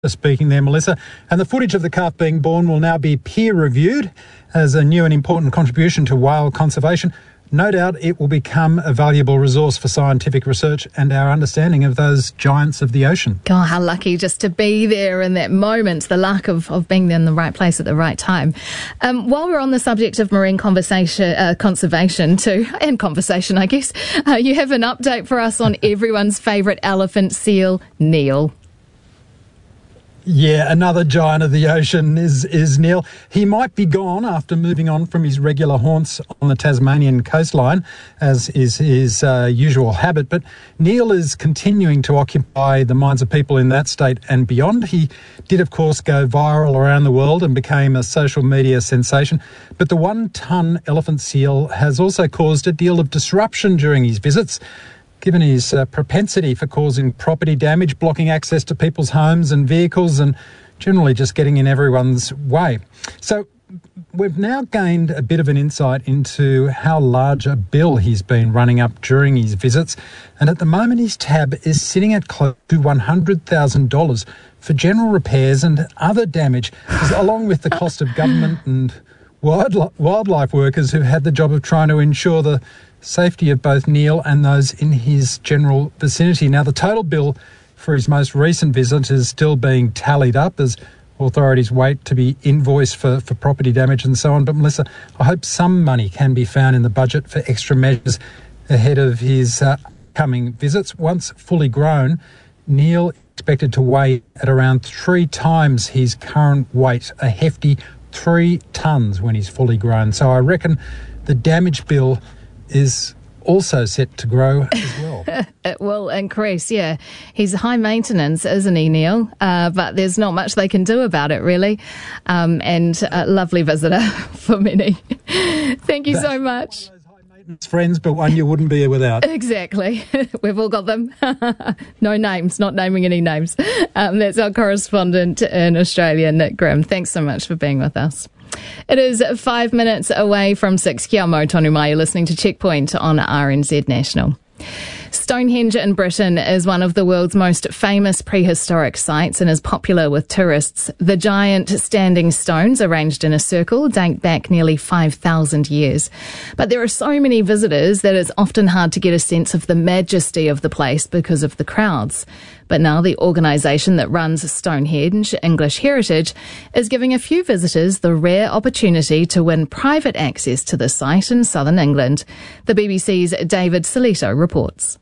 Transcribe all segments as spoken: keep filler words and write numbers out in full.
speaking there, Melissa. And the footage of the calf being born will now be peer-reviewed as a new and important contribution to whale conservation. No doubt it will become a valuable resource for scientific research and our understanding of those giants of the ocean. God, how lucky just to be there in that moment, the luck of, of being in the right place at the right time. Um, while we're on the subject of marine conversation, uh, conservation too, and conversation, I guess, uh, you have an update for us on everyone's favourite elephant seal, Neil. Yeah, another giant of the ocean is, is Neil. He might be gone after moving on from his regular haunts on the Tasmanian coastline, as is his uh, usual habit. But Neil is continuing to occupy the minds of people in that state and beyond. He did, of course, go viral around the world and became a social media sensation. But the one-ton elephant seal has also caused a deal of disruption during his visits, given his uh, propensity for causing property damage, blocking access to people's homes and vehicles, and generally just getting in everyone's way. So we've now gained a bit of an insight into how large a bill he's been running up during his visits. And at the moment, his tab is sitting at close to one hundred thousand dollars for general repairs and other damage, along with the cost of government and wildlife workers who had the job of trying to ensure the safety of both Neil and those in his general vicinity. Now, the total bill for his most recent visit is still being tallied up as authorities wait to be invoiced for, for property damage and so on. But, Melissa, I hope some money can be found in the budget for extra measures ahead of his uh, coming visits. Once fully grown, Neil expected to weigh at around three times his current weight, a hefty three tonnes when he's fully grown. So I reckon the damage bill is also set to grow as well. It will increase, yeah. He's high maintenance, isn't he, Neil? Uh, but there's not much they can do about it, really. Um, and a lovely visitor for many. Thank you so much. Friends, but one you wouldn't be without. Exactly. We've all got them. No names, not naming any names. Um, that's our correspondent in Australia, Nick Grimm. Thanks so much for being with us. It is five minutes away from six. Kia mau tonu mai. You're listening to Checkpoint on R N Z National. Stonehenge in Britain is one of the world's most famous prehistoric sites and is popular with tourists. The giant standing stones arranged in a circle date back nearly five thousand years. But there are so many visitors that it's often hard to get a sense of the majesty of the place because of the crowds. But now the organisation that runs Stonehenge English Heritage is giving a few visitors the rare opportunity to win private access to the site in southern England. The B B C's David Salito reports.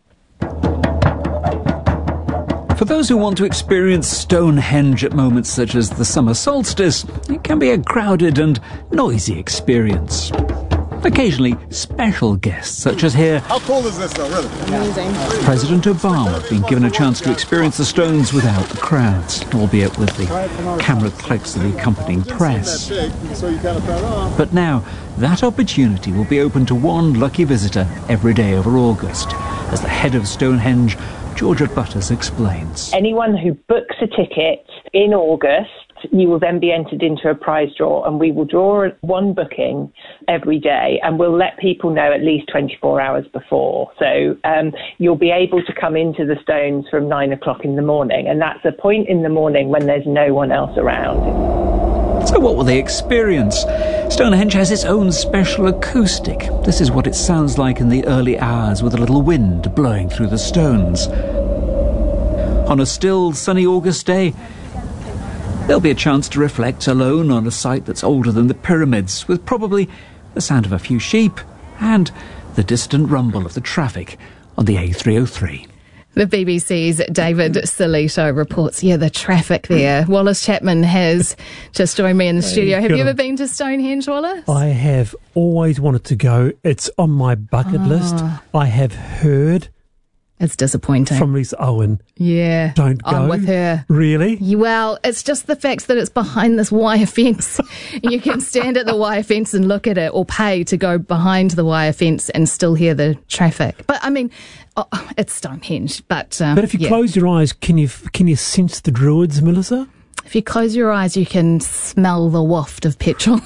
For those who want to experience Stonehenge at moments such as the summer solstice, it can be a crowded and noisy experience. Occasionally, special guests, such as here, how cool is this though, really? Amazing. President Obama being given a chance to experience the stones without the crowds, albeit with the camera clicks of the accompanying press. But now, that opportunity will be open to one lucky visitor every day over August, as the head of Stonehenge, Georgia Butters, explains. Anyone who books a ticket in August, you will then be entered into a prize draw, and we will draw one booking every day, and we'll let people know at least twenty-four hours before. So um, you'll be able to come into the stones from nine o'clock in the morning, and that's a point in the morning when there's no one else around. So what will they experience? Stonehenge has its own special acoustic. This is what it sounds like in the early hours with a little wind blowing through the stones. On a still, sunny August day, there'll be a chance to reflect alone on a site that's older than the pyramids, with probably the sound of a few sheep and the distant rumble of the traffic on the A three oh three. The B B C's David Salito reports, yeah, the traffic there. Wallace Chapman has just joined me in the studio. Have you ever been to Stonehenge, Wallace? I have always wanted to go. It's on my bucket oh. list. I have heard... It's disappointing. From Lisa Owen. Yeah. Don't go. I'm with her. Really? Yeah, well, it's just the fact that it's behind this wire fence. You can stand at the wire fence and look at it, or pay to go behind the wire fence and still hear the traffic. But, I mean, oh, it's Stonehenge. But, um, but if you yeah. close your eyes, can you can you sense the druids, Melissa? If you close your eyes, you can smell the waft of petrol.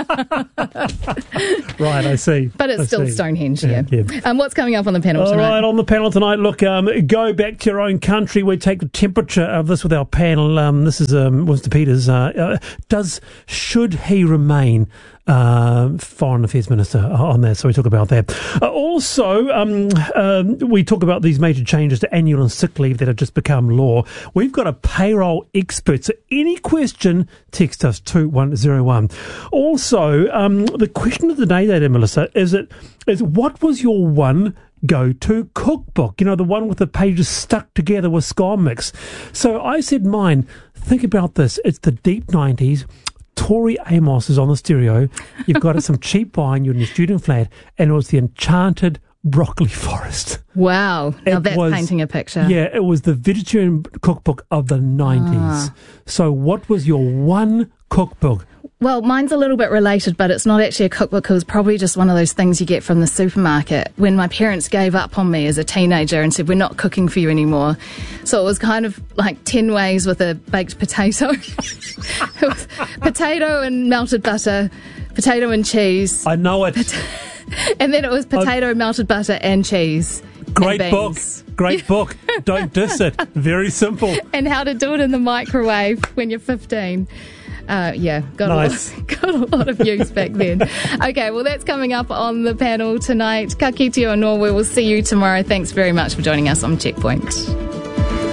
Right, I see. But it's I still see. Stonehenge, Yeah, yeah. yeah. Um, what's coming up on the panel All tonight? right, on the panel tonight, look, um, go back to your own country. We take the temperature of this with our panel. Um, this is um, Mister Peters. Uh, uh, does should he remain uh, Foreign Affairs Minister on that? So we talk about that. Uh, also, um, um, we talk about these major changes to annual and sick leave that have just become law. We've got a payroll expert. So any question, text us two one zero one. Also, um, the question of the day, there, Melissa, is it is what was your one go-to cookbook? You know, the one with the pages stuck together with score mix. So I said mine. Think about this. It's the deep nineties. Tori Amos is on the stereo. You've got some cheap wine. You're in your student flat, and it was the Enchanted Broccoli Forest. Wow. Now It that's was- painting a picture. Yeah, it was the vegetarian cookbook of the nineties. Ah. So what was your one cookbook? Well, mine's a little bit related, but it's not actually a cookbook. It was probably just one of those things you get from the supermarket when my parents gave up on me as a teenager and said, we're not cooking for you anymore. So it was kind of like ten ways with a baked potato. It was potato and melted butter, potato and cheese, I know it. and then it was potato, melted butter and cheese. Great and book. beans. Great book. Don't diss it. Very simple. And how to do it in the microwave when you're fifteen. Uh, yeah, got, Nice. a lot, got a lot of views back then. Okay, well, that's coming up on the panel tonight. Ka kite o Norway. We'll see you tomorrow. Thanks very much for joining us on Checkpoint.